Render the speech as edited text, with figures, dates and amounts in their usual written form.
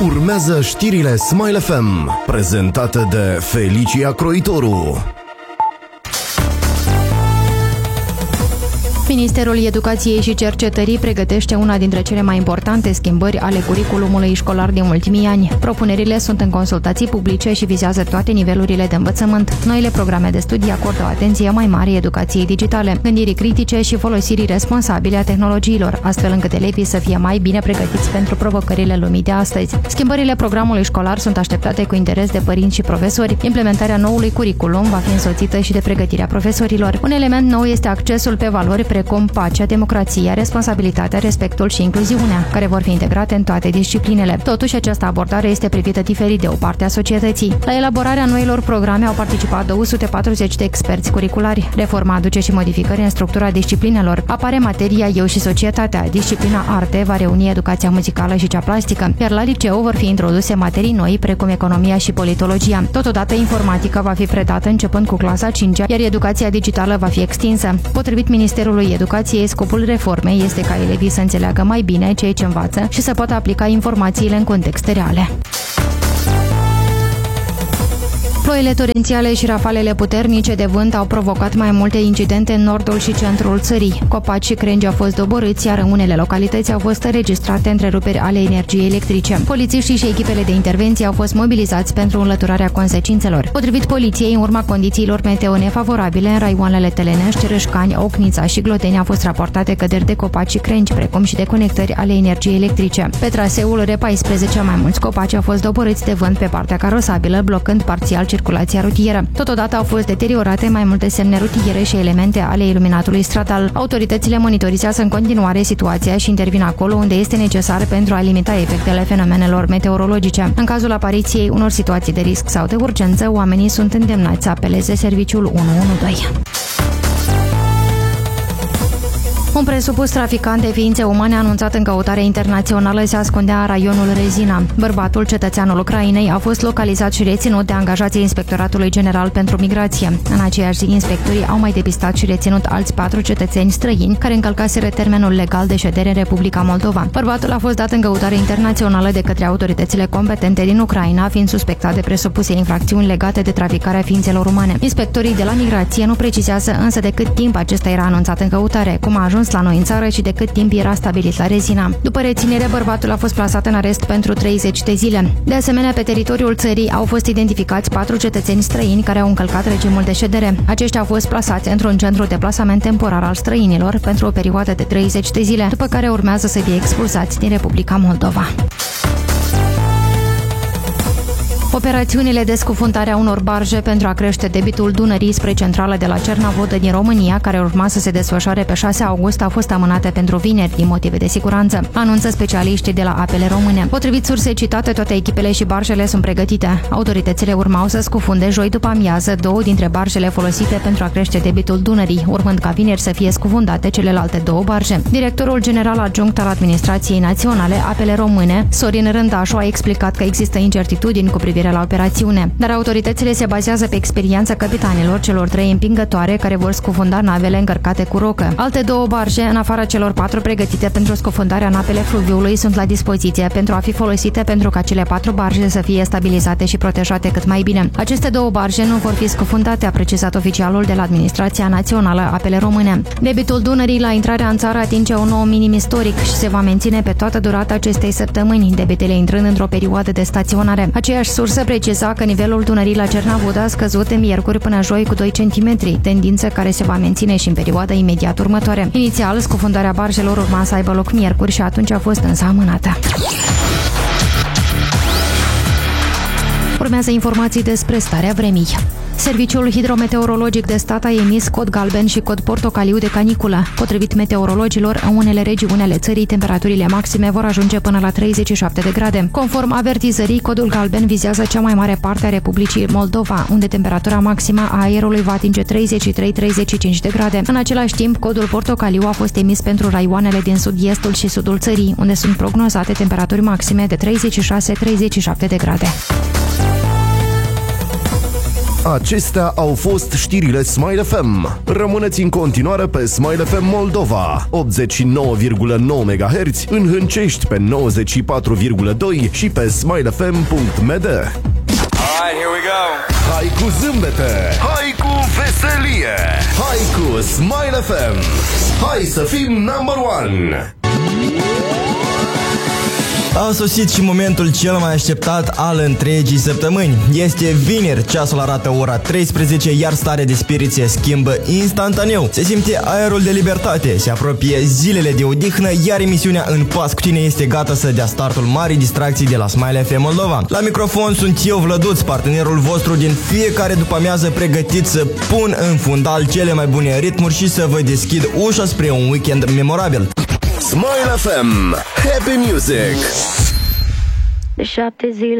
Urmează știrile Smile FM, prezentate de Felicia Croitoru. Ministerul Educației și Cercetării pregătește una dintre cele mai importante schimbări ale curiculumului școlar din ultimii ani. Propunerile sunt în consultații publice și vizează toate nivelurile de învățământ. Noile programe de studii acordă o atenție mai mare educației digitale, gândirii critice și folosirii responsabile a tehnologiilor, astfel încât elevii să fie mai bine pregătiți pentru provocările lumii de astăzi. Schimbările programului școlar sunt așteptate cu interes de părinți și profesori. Implementarea noului curiculum va fi însoțită și de pregătirea profesorilor. Un element nou este accesul pe valori precum pacea, democrația, responsabilitatea, respectul și incluziunea, care vor fi integrate în toate disciplinele. Totuși, această abordare este privită diferit de o parte a societății. La elaborarea noilor programe au participat 240 de experți curiculari. Reforma aduce și modificări în structura disciplinelor. Apare materia Eu și societatea. Disciplina arte va reuni educația muzicală și cea plastică, iar la liceu vor fi introduse materii noi, precum economia și politologia. Totodată, informatica va fi predată începând cu clasa 5-a, iar educația digitală va fi extinsă. Potrivit Ministerului Educației, scopul reformei este ca elevii să înțeleagă mai bine ceea ce învață și să poată aplica informațiile în contexte reale. Ploile torențiale și rafalele puternice de vânt au provocat mai multe incidente în nordul și centrul țării. Copaci și crengi au fost doborâți, iar în unele localități au fost înregistrate întreruperi ale energiei electrice. Polițiștii și echipele de intervenție au fost mobilizați pentru înlăturarea consecințelor. Potrivit poliției, în urma condițiilor meteo nefavorabile, în raioanele Telenești, Râșcani, Ocnița și Gloteni au fost raportate căderi de copaci și crengi, precum și deconectări ale energiei electrice. Pe traseul R14, mai mulți copaci au fost doborâți de vânt pe partea carosabilă, blocând parțial circulația rutieră. Totodată au fost deteriorate mai multe semne rutiere și elemente ale iluminatului stradal. Autoritățile monitorizează în continuare situația și intervin acolo unde este necesar pentru a limita efectele fenomenelor meteorologice. În cazul apariției unor situații de risc sau de urgență, oamenii sunt îndemnați să apeleze serviciul 112. Un presupus traficant de ființe umane anunțat în căutare internațională se ascundea în raionul Rezina. Bărbatul, cetățeanul Ucrainei, a fost localizat și reținut de angajații Inspectoratului General pentru Migrație. În aceeași zi, inspectorii au mai depistat și reținut alți 4 cetățeni străini care încălcaseră termenul legal de ședere în Republica Moldova. Bărbatul a fost dat în căutare internațională de către autoritățile competente din Ucraina, fiind suspectat de presupuse infracțiuni legate de traficarea ființelor umane. Inspectorii de la Migrație nu precizează însă de cât timp acesta era anunțat în căutare, cum a ajuns la noi în țară și de cât timp era stabilit la Rezina. După reținere, bărbatul a fost plasat în arest pentru 30 de zile. De asemenea, pe teritoriul țării au fost identificați 4 cetățeni străini care au încălcat regimul de ședere. Aceștia au fost plasați într-un centru de plasament temporar al străinilor pentru o perioadă de 30 de zile, după care urmează să fie expulsați din Republica Moldova. Operațiunile de scufundare a unor barje pentru a crește debitul Dunării spre centrala de la Cernavodă din România, care urma să se desfășoare pe 6 august, au fost amânate pentru vineri din motive de siguranță, anunță specialiștii de la Apele Române. Potrivit sursei citate, toate echipele și barjele sunt pregătite. Autoritățile urmau să scufunde joi după amiază 2 dintre barjele folosite pentru a crește debitul Dunării, urmând ca vineri să fie scufundate celelalte 2 barje. Directorul general adjunct al Administrației Naționale Apele Române, Sorin Rândașu, a explicat că există incertitudini cu privire la operațiune, dar autoritățile se bazează pe experiența capitanilor celor 3 împingătoare care vor scufunda navele încărcate cu rocă. Alte 2 barje, în afara celor 4 pregătite pentru scufundarea în apele fluviului, sunt la dispoziție pentru a fi folosite pentru ca cele 4 barje să fie stabilizate și protejate cât mai bine. Aceste 2 barje nu vor fi scufundate, a precizat oficialul de la Administrația Națională Apele Române. Debitul Dunării la intrarea în țară atinge un nou minim istoric și se va menține pe toată durata acestei săptămâni, debitele intrând într-o perioadă de staționare. Aceeași sursă preciza că nivelul Dunării la Cernavodă a scăzut de miercuri până joi cu 2 cm, tendință care se va menține și în perioada imediat următoare. Inițial, scufundarea barjelor urma să aibă loc miercuri și atunci a fost însă amânată. Urmează informații despre starea vremii. Serviciul hidrometeorologic de stat a emis cod galben și cod portocaliu de caniculă. Potrivit meteorologilor, în unele regiuni ale țării, temperaturile maxime vor ajunge până la 37 de grade. Conform avertizării, codul galben vizează cea mai mare parte a Republicii Moldova, unde temperatura maximă a aerului va atinge 33-35 de grade. În același timp, codul portocaliu a fost emis pentru raioanele din sud-estul și sudul țării, unde sunt prognozate temperaturi maxime de 36-37 de grade. Acestea au fost știrile Smile FM. Rămâneți în continuare pe Smile FM Moldova, 89,9 MHz, în Hâncești pe 94,2 și pe smilefm.md. Alright, here we go. Hai cu zâmbete, hai cu veselie, hai cu Smile FM. Hai să fim number one. A sosit și momentul cel mai așteptat al întregii săptămâni. Este vineri, ceasul arată ora 13, iar starea de spirit se schimbă instantaneu. Se simte aerul de libertate, se apropie zilele de odihnă, iar emisiunea În pas cu tine este gata să dea startul marii distracții de la Smile FM Moldova. La microfon sunt eu, Vlăduț, partenerul vostru din fiecare după-amiază, pregătit să pun în fundal cele mai bune ritmuri și să vă deschid ușa spre un weekend memorabil. Smile FM, Happy Music. De 7 zile